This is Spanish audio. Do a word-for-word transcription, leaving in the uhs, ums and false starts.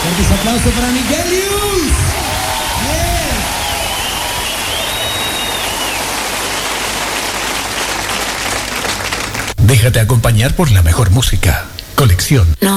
Fuerte aplauso para Miguelius. Déjate acompañar por la mejor música. Colección. No.